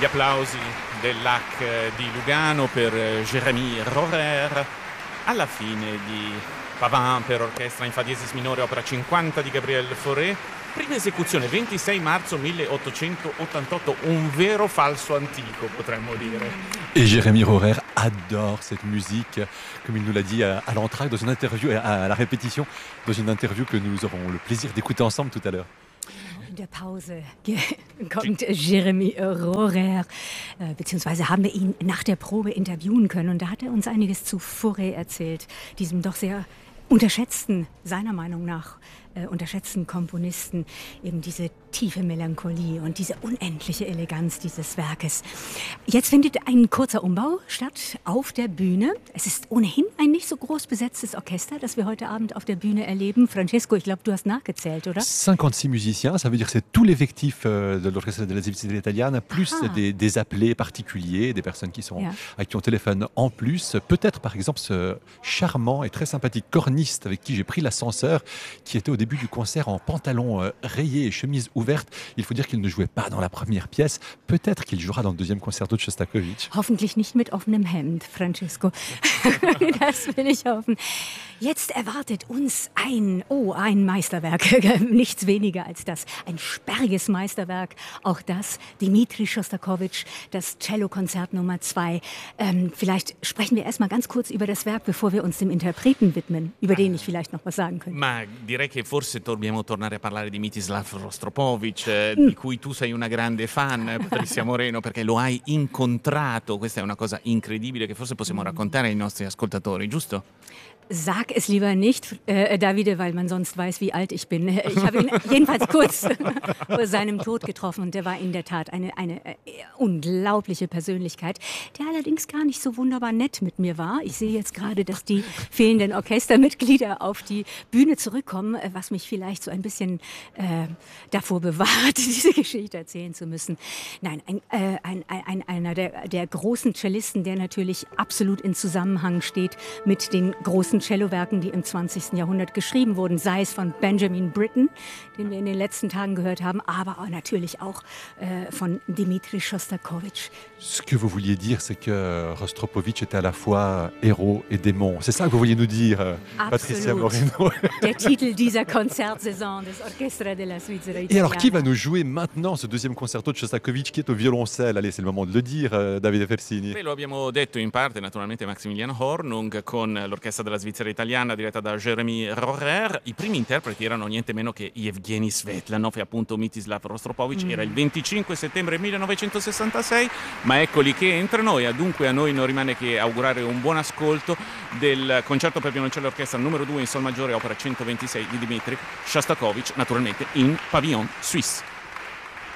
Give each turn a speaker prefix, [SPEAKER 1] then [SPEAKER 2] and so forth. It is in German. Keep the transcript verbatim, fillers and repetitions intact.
[SPEAKER 1] Gli applausi dell'A C di Lugano per Jérémy Rohrer, alla fine di Pavin per orchestra in fa diesis minore, opera cinquanta di Gabriel Fauré, prima esecuzione ventisei marzo milleottocentottantotto, un vero falso antico potremmo dire.
[SPEAKER 2] Et Jérémy Rohrer adore cette musique, comme il nous l'a dit à, à l'entracte, dans une interview, à la répétition, dans une interview que nous aurons le plaisir d'écouter ensemble tout à l'heure.
[SPEAKER 3] In der Pause kommt Jérémy Rohrer, beziehungsweise haben wir ihn nach der Probe interviewen können. Und da hat er uns einiges zu Fauré erzählt, diesem doch sehr unterschätzten, seiner Meinung nach, äh, unterschätzten Komponisten, eben diese tiefe Melancholie und diese unendliche Eleganz dieses Werkes. Jetzt findet ein kurzer Umbau statt auf der Bühne. Es ist ohnehin ein nicht so groß besetztes Orchester, das wir heute Abend auf der Bühne erleben. Francesco, ich glaube, du hast nachgezählt, oder?
[SPEAKER 2] cinquante-six musiciens, ça veut dire que c'est tout l'effectif de l'Orchestra della Svizzera Italiana, plus
[SPEAKER 3] Ah.
[SPEAKER 2] des, des appelés particuliers, des personnes qui sont,
[SPEAKER 3] Ja.
[SPEAKER 2] à qui on téléphone en plus. Peut-être par exemple ce charmant et très sympathique corniste avec qui j'ai pris l'ascenseur, qui était au début du concert en pantalon euh, rayé et chemise ouverte. Il faut dire qu'il ne jouait pas dans la première pièce. Peut-être qu'il jouera dans le deuxième concerto de Shostakovich.
[SPEAKER 3] Hoffentlich nicht mit offenem Hemd, Francesco. Das will ich hoffen. Jetzt erwartet uns ein, oh, ein Meisterwerk, nichts weniger als das. Ein sperriges Meisterwerk, auch das, Dmitri Schostakowitsch, das Cellokonzert Nummer zwei. Ähm, vielleicht sprechen wir erstmal ganz kurz über das Werk, bevor wir uns dem Interpreten widmen, über den ich vielleicht noch was sagen könnte.
[SPEAKER 1] Ma direi che forse dobbiamo tornare a parlare di Mstislav Rostropovich, eh, di cui tu sei una grande fan, Patricia Moreno, perché lo hai incontrato. Questa è una cosa incredibile che forse possiamo raccontare ai nostri ascoltatori, giusto?
[SPEAKER 3] Sag es lieber nicht, äh, Davide, weil man sonst weiß, wie alt ich bin. Ich habe ihn jedenfalls kurz vor seinem Tod getroffen und der war in der Tat eine, eine äh, unglaubliche Persönlichkeit, der allerdings gar nicht so wunderbar nett mit mir war. Ich sehe jetzt gerade, dass die fehlenden Orchestermitglieder auf die Bühne zurückkommen, äh, was mich vielleicht so ein bisschen äh, davor bewahrt, diese Geschichte erzählen zu müssen. Nein, ein, äh, ein, ein, einer der, der großen Cellisten, der natürlich absolut in Zusammenhang steht mit den großen Cellowerken, die im zwanzigsten Jahrhundert geschrieben wurden, sei es von Benjamin Britten, den wir in den letzten Tagen gehört haben, aber auch natürlich auch äh, von Dmitri Schostakowitsch.
[SPEAKER 2] Ce que vous vouliez dire, c'est que Rostropovich était à la fois héros et démon. C'est ça que vous vouliez nous dire, euh, Patricia Moreno.
[SPEAKER 3] Der Titel dieser Konzertsaison des Orchestra della Svizzera Italiana.
[SPEAKER 2] Et alors, qui va nous jouer maintenant ce deuxième concerto de Shostakovich qui est au violoncelle? Allez, c'est le moment de le dire, euh, Davide Fersini.
[SPEAKER 1] Beh, lo abbiamo detto in parte, naturalmente Maximilian Hornung con l'Orchestra della Svizzera Italiana diretta da Jérémy Rohrer. I primi interpreti erano niente meno che Yevgeny Svetlanov e appunto Mstislav Rostropovich. Mm. Era il venticinque settembre millenovecentosessantasei, ma eccoli che entrano e dunque a noi non rimane che augurare un buon ascolto del concerto per violoncello e orchestra numero due in sol maggiore, opera centoventisei di Dmitri Shostakovich, naturalmente in Pavillon Suisse.